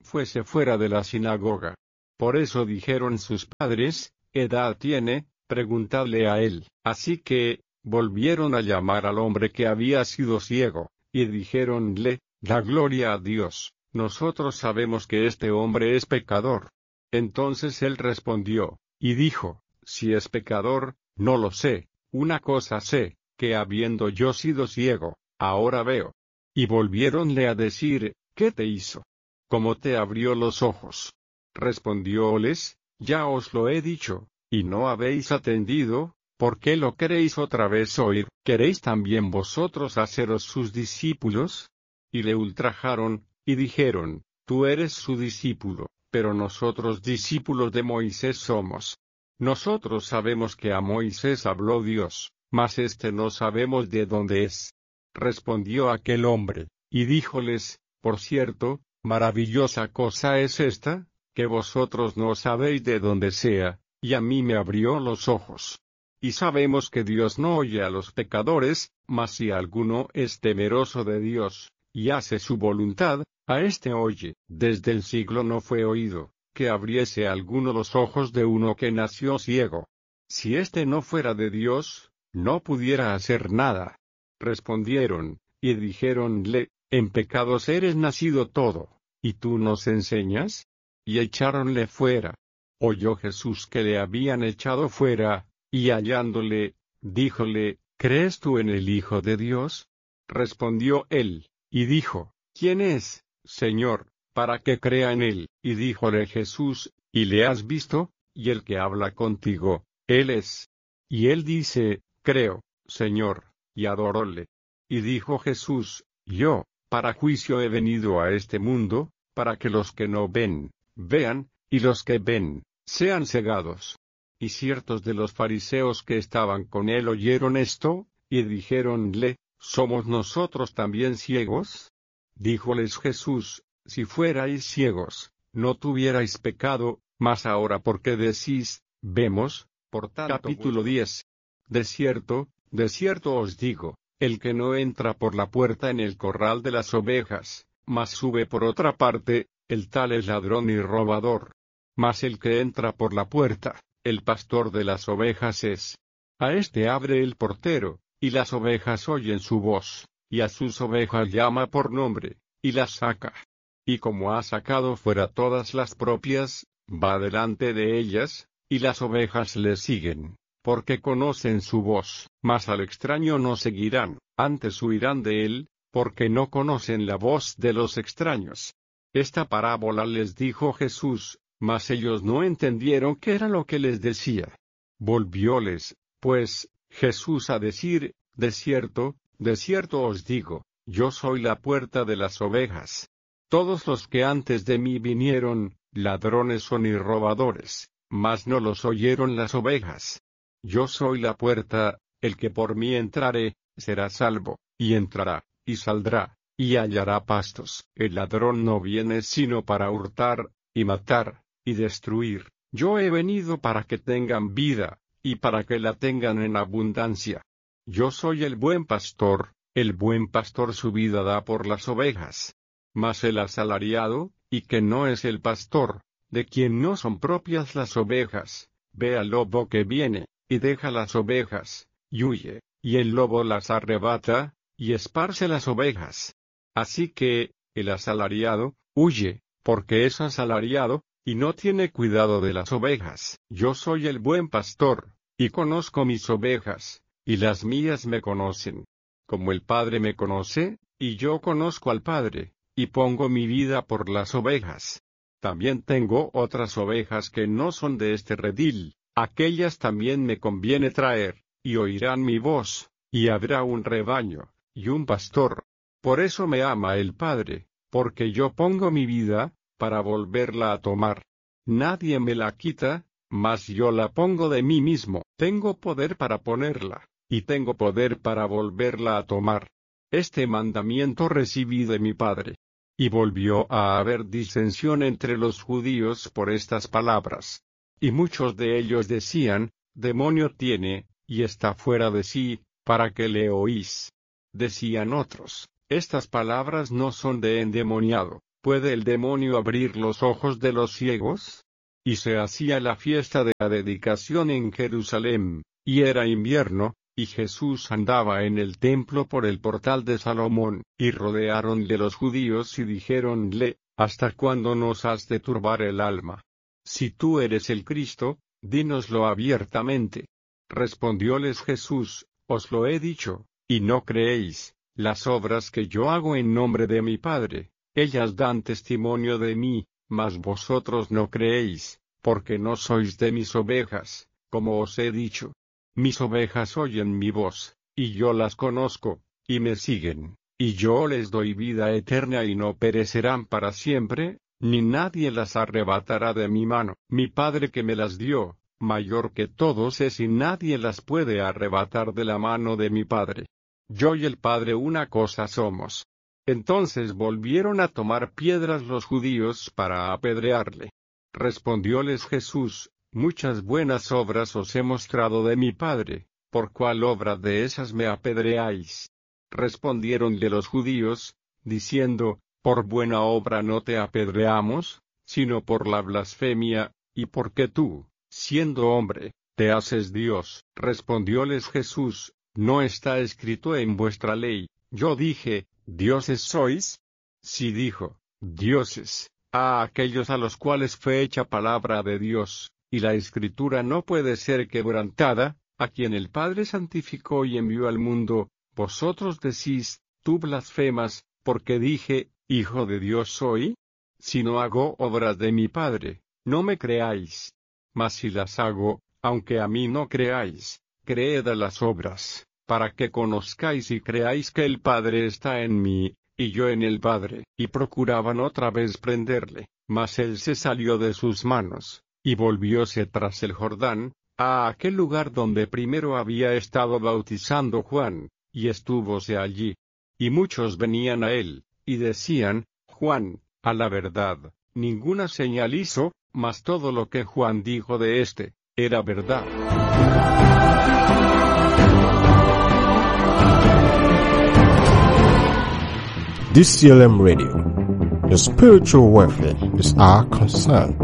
fuese fuera de la sinagoga. Por eso dijeron sus padres: «¿Edad tiene? Preguntadle a él». Así que volvieron a llamar al hombre que había sido ciego, y dijéronle: «Da gloria a Dios, nosotros sabemos que este hombre es pecador». Entonces él respondió, y dijo: «Si es pecador, no lo sé. Una cosa sé, que habiendo yo sido ciego, ahora veo». Y volviéronle a decir: «¿Qué te hizo? ¿Cómo te abrió los ojos?» Respondióles: «Ya os lo he dicho, y no habéis atendido. ¿Por qué lo queréis otra vez oír? ¿Queréis también vosotros haceros sus discípulos?» Y le ultrajaron, y dijeron: «Tú eres su discípulo, pero nosotros discípulos de Moisés somos. Nosotros sabemos que a Moisés habló Dios, mas no sabemos de dónde es». Respondió aquel hombre, y díjoles: «Por cierto, maravillosa cosa es esta, que vosotros no sabéis de dónde sea, y a mí me abrió los ojos. Y sabemos que Dios no oye a los pecadores, mas si alguno es temeroso de Dios, y hace su voluntad, a oye. Desde el siglo no fue oído, que abriese alguno los ojos de uno que nació ciego. Si no fuera de Dios, no pudiera hacer nada». Respondieron, y dijéronle: «En pecados eres nacido todo, ¿y tú nos enseñas?». Y echáronle fuera. Oyó Jesús que le habían echado fuera, y hallándole, díjole: «¿Crees tú en el Hijo de Dios?». Respondió él, y dijo: «¿Quién es, Señor, para que crea en él?». Y díjole Jesús: «¿Y le has visto? Y el que habla contigo, él es». Y él dice: «Creo, Señor», y adoróle. Y dijo Jesús: «Yo, para juicio he venido a este mundo, para que los que no ven, vean, y los que ven, sean cegados». Y ciertos de los fariseos que estaban con él oyeron esto, y dijéronle: «¿Somos nosotros también ciegos?». Díjoles Jesús: «Si fuerais ciegos, no tuvierais pecado, mas ahora porque decís: vemos, por tanto». Capítulo 10. De cierto os digo, el que no entra por la puerta en el corral de las ovejas, mas sube por otra parte, el tal es ladrón y robador. Mas el que entra por la puerta, el pastor de las ovejas es. A abre el portero, y las ovejas oyen su voz, y a sus ovejas llama por nombre, y las saca. Y como ha sacado fuera todas las propias, va delante de ellas, y las ovejas le siguen, porque conocen su voz. Mas al extraño no seguirán, antes huirán de él, porque no conocen la voz de los extraños. Esta parábola les dijo Jesús, mas ellos no entendieron qué era lo que les decía. Volvióles, pues, Jesús a decir: de cierto os digo, yo soy la puerta de las ovejas. Todos los que antes de mí vinieron, ladrones son y robadores, mas no los oyeron las ovejas. Yo soy la puerta, el que por mí entrare, será salvo, y entrará, y saldrá, y hallará pastos. El ladrón no viene sino para hurtar, y matar, y destruir. Yo he venido para que tengan vida, y para que la tengan en abundancia. Yo soy el buen pastor su vida da por las ovejas. Mas el asalariado, y que no es el pastor, de quien no son propias las ovejas, ve al lobo que viene, y deja las ovejas, y huye, y el lobo las arrebata, y esparce las ovejas. Así que, el asalariado, huye, porque es asalariado, y no tiene cuidado de las ovejas. Yo soy el buen pastor, y conozco mis ovejas, y las mías me conocen. Como el Padre me conoce, y yo conozco al Padre, y pongo mi vida por las ovejas. También tengo otras ovejas que no son de este redil, aquellas también me conviene traer, y oirán mi voz, y habrá un rebaño, y un pastor. Por eso me ama el Padre, porque yo pongo mi vida, para volverla a tomar. Nadie me la quita, mas yo la pongo de mí mismo. Tengo poder para ponerla, y tengo poder para volverla a tomar. Este mandamiento recibí de mi Padre. Y volvió a haber disensión entre los judíos por estas palabras. Y muchos de ellos decían: demonio tiene, y está fuera de sí, ¿para qué le oís? Decían otros: estas palabras no son de endemoniado. ¿puede el demonio abrir los ojos de los ciegos? Y se hacía la fiesta de la dedicación en Jerusalén, y era invierno, y Jesús andaba en el templo por el portal de Salomón, y rodearonle los judíos y dijéronle: ¿Hasta cuándo nos has de turbar el alma? Si tú eres el Cristo, dínoslo abiertamente. Respondióles Jesús: Os lo he dicho, y no creéis. Las obras que yo hago en nombre de mi Padre, ellas dan testimonio de mí, mas vosotros no creéis, porque no sois de mis ovejas, como os he dicho. Mis ovejas oyen mi voz, y yo las conozco, y me siguen, y yo les doy vida eterna y no perecerán para siempre, ni nadie las arrebatará de mi mano. Mi Padre que me las dio, mayor que todos es y nadie las puede arrebatar de la mano de mi Padre. Yo y el Padre una cosa somos. Entonces volvieron a tomar piedras los judíos para apedrearle. Respondióles Jesús: Muchas buenas obras os he mostrado de mi Padre, ¿por cuál obra de esas me apedreáis? Respondiéronle los judíos, diciendo: Por buena obra no te apedreamos, sino por la blasfemia, y porque tú, siendo hombre, te haces Dios. Respondióles Jesús: ¿No está escrito en vuestra ley: Yo dije, dioses sois? Sí dijo, dioses, a aquellos a los cuales fue hecha palabra de Dios, y la Escritura no puede ser quebrantada, a quien el Padre santificó y envió al mundo. Vosotros decís: tú blasfemas, porque dije, Hijo de Dios soy. Si no hago obras de mi Padre, no me creáis. Mas si las hago, aunque a mí no creáis, creed a las obras, para que conozcáis y creáis que el Padre está en mí, y yo en el Padre. Y procuraban otra vez prenderle, mas él se salió de sus manos, y volvióse tras el Jordán, a aquel lugar donde primero había estado bautizando Juan, y estúvose allí. Y muchos venían a él, y decían: Juan, a la verdad, ninguna señal hizo, mas todo lo que Juan dijo de éste, era verdad. DCLM Radio. Your spiritual welfare is our concern.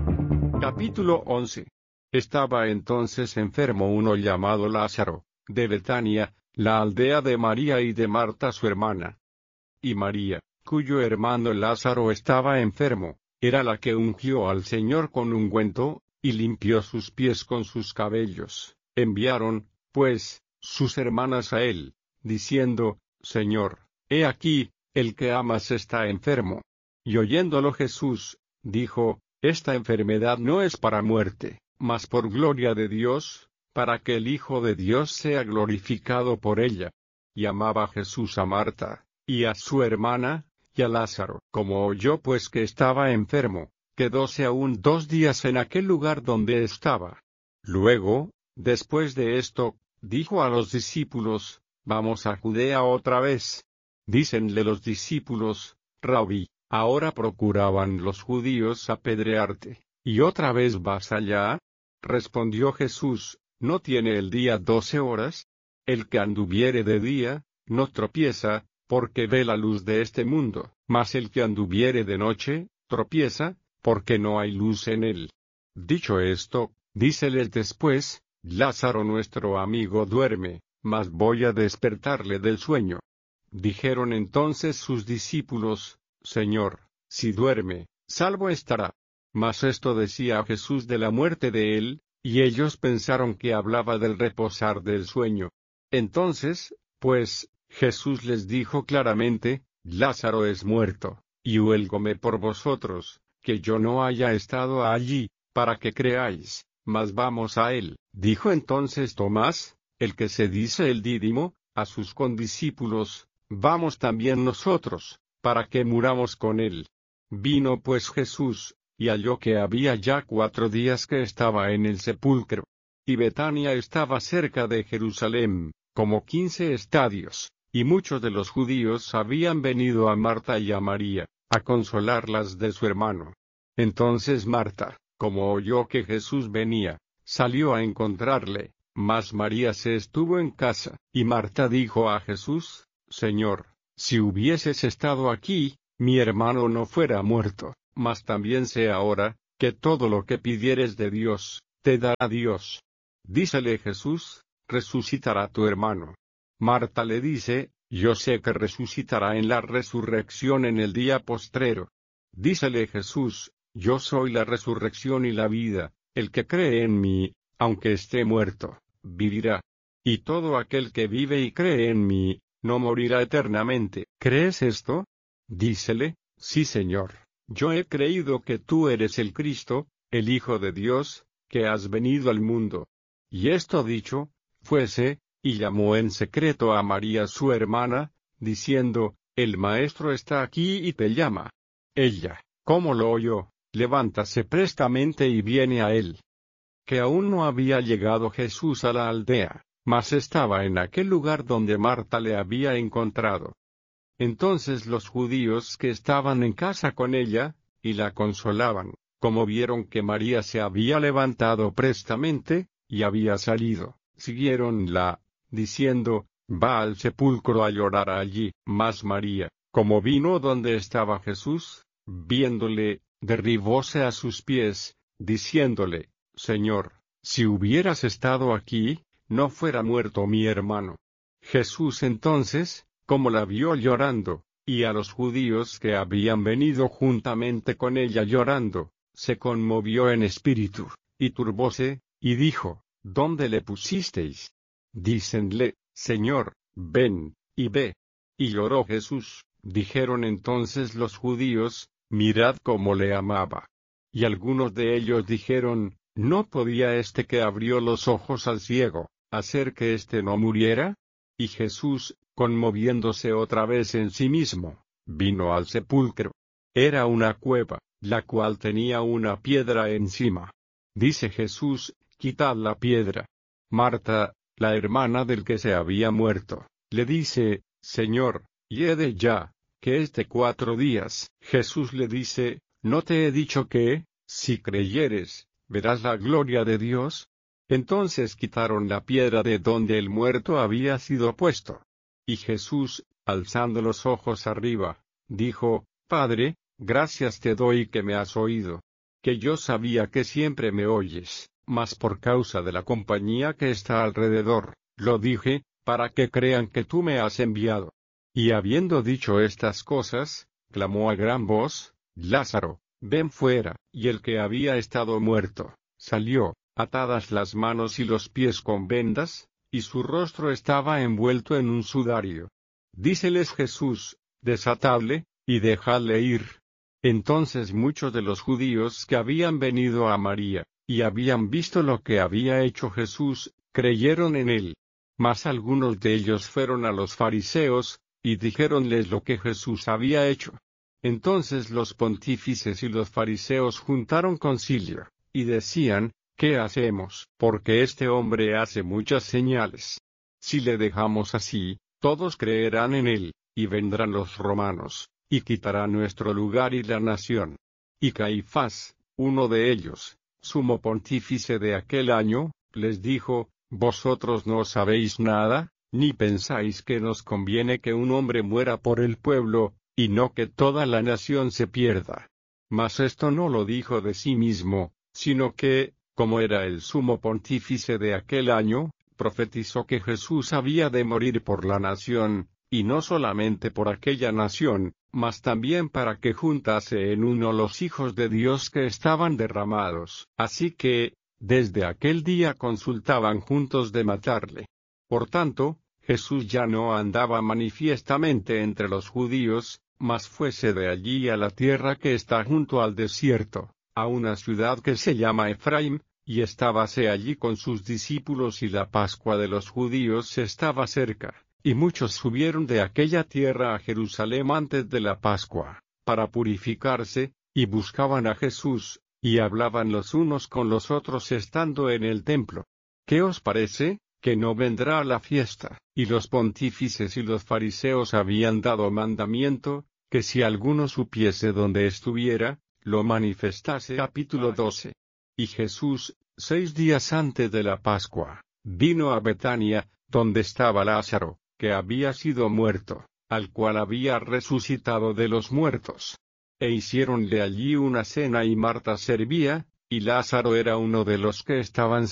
Capítulo 11. Estaba entonces enfermo uno llamado Lázaro, de Betania, la aldea de María y de Marta su hermana. Y María, cuyo hermano Lázaro estaba enfermo, era la que ungió al Señor con ungüento, y limpió sus pies con sus cabellos. Enviaron, pues, sus hermanas a él, diciendo: Señor, he aquí, el que amas está enfermo. Y oyéndolo Jesús, dijo: Esta enfermedad no es para muerte, mas por gloria de Dios, para que el Hijo de Dios sea glorificado por ella. Y amaba Jesús a Marta, y a su hermana, y a Lázaro. Como oyó pues que estaba enfermo, quedóse aún 2 días en aquel lugar donde estaba. Luego, después de esto, dijo a los discípulos: Vamos a Judea otra vez. Dícenle los discípulos: Rabí, ahora procuraban los judíos apedrearte, ¿y otra vez vas allá? Respondió Jesús: ¿No tiene el día 12 horas? El que anduviere de día, no tropieza, porque ve la luz de este mundo, mas el que anduviere de noche, tropieza, porque no hay luz en él. Dicho esto, díceles después: Lázaro nuestro amigo duerme, mas voy a despertarle del sueño. Dijeron entonces sus discípulos: Señor, si duerme, salvo estará. Mas esto decía Jesús de la muerte de él, y ellos pensaron que hablaba del reposar del sueño. Entonces, pues, Jesús les dijo claramente: Lázaro es muerto, y huélgome por vosotros, que yo no haya estado allí, para que creáis, mas vamos a él. Dijo entonces Tomás, el que se dice el Dídimo, a sus condiscípulos: Vamos también nosotros, para que muramos con él. Vino pues Jesús, y halló que había ya 4 días que estaba en el sepulcro. Y Betania estaba cerca de Jerusalén, como 15 estadios, y muchos de los judíos habían venido a Marta y a María, a consolarlas de su hermano. Entonces Marta, como oyó que Jesús venía, salió a encontrarle, mas María se estuvo en casa. Y Marta dijo a Jesús: Señor, si hubieses estado aquí, mi hermano no fuera muerto, mas también sé ahora, que todo lo que pidieres de Dios, te dará Dios. Dícele Jesús, resucitará tu hermano. Marta le dice, yo sé que resucitará en la resurrección en el día postrero. Dícele Jesús, yo soy la resurrección y la vida, el que cree en mí, aunque esté muerto, vivirá. Y todo aquel que vive y cree en mí, no morirá eternamente. ¿Crees esto? Dícele, sí Señor, yo he creído que tú eres el Cristo, el Hijo de Dios, que has venido al mundo. Y esto dicho, fuese, y llamó en secreto a María su hermana, diciendo, el Maestro está aquí y te llama. Ella, como lo oyó, levántase prestamente y viene a él. Que aún no había llegado Jesús a la aldea, mas estaba en aquel lugar donde Marta le había encontrado. Entonces los judíos que estaban en casa con ella, y la consolaban, como vieron que María se había levantado prestamente, y había salido, siguiéronla, diciendo, va al sepulcro a llorar allí. Mas María, como vino donde estaba Jesús, viéndole, derribóse a sus pies, diciéndole, Señor, si hubieras estado aquí, no fuera muerto mi hermano. Jesús entonces, como la vio llorando, y a los judíos que habían venido juntamente con ella llorando, se conmovió en espíritu, y turbóse, y dijo, ¿dónde le pusisteis? Dícenle, Señor, ven, y ve. Y lloró Jesús. Dijeron entonces los judíos, mirad cómo le amaba. Y algunos de ellos dijeron, ¿no podía este que abrió los ojos al ciego, hacer que éste no muriera? Y Jesús, conmoviéndose otra vez en sí mismo, vino al sepulcro. Era una cueva, la cual tenía una piedra encima. Dice Jesús, quitad la piedra. Marta, la hermana del que se había muerto, le dice, Señor, hiede ya, que es de 4 días. Jesús le dice, ¿no te he dicho que, si creyeres, verás la gloria de Dios? Entonces quitaron la piedra de donde el muerto había sido puesto. Y Jesús, alzando los ojos arriba, dijo, Padre, gracias te doy que me has oído. Que yo sabía que siempre me oyes, mas por causa de la compañía que está alrededor, lo dije, para que crean que tú me has enviado. Y habiendo dicho estas cosas, clamó a gran voz, Lázaro, ven fuera. Y el que había estado muerto, salió, atadas las manos y los pies con vendas, y su rostro estaba envuelto en un sudario. Díceles Jesús, desatadle, y dejadle ir. Entonces muchos de los judíos que habían venido a María, y habían visto lo que había hecho Jesús, creyeron en él. Mas algunos de ellos fueron a los fariseos, y dijéronles lo que Jesús había hecho. Entonces los pontífices y los fariseos juntaron concilio, y decían, ¿qué hacemos? Porque este hombre hace muchas señales. Si le dejamos así, todos creerán en él, y vendrán los romanos, y quitarán nuestro lugar y la nación. Y Caifás, uno de ellos, sumo pontífice de aquel año, les dijo, ¿vosotros no sabéis nada, ni pensáis que nos conviene que un hombre muera por el pueblo, y no que toda la nación se pierda? Mas esto no lo dijo de sí mismo, sino que, como era el sumo pontífice de aquel año, profetizó que Jesús había de morir por la nación, y no solamente por aquella nación, mas también para que juntase en uno los hijos de Dios que estaban derramados. Así que, desde aquel día consultaban juntos de matarle. Por tanto, Jesús ya no andaba manifiestamente entre los judíos, mas fuese de allí a la tierra que está junto al desierto, a una ciudad que se llama Efraim, y estábase allí con sus discípulos y la Pascua de los judíos estaba cerca. Y muchos subieron de aquella tierra a Jerusalén antes de la Pascua, para purificarse, y buscaban a Jesús, y hablaban los unos con los otros estando en el templo. ¿Qué os parece? Que no vendrá a la fiesta. Y los pontífices y los fariseos habían dado mandamiento, que si alguno supiese dónde estuviera, lo manifestase. Capítulo 12. Y Jesús, 6 días antes de la Pascua, vino a Betania, donde estaba Lázaro, que había sido muerto, al cual había resucitado de los muertos. E hicieron de allí una cena y Marta servía, y Lázaro era uno de los que estaban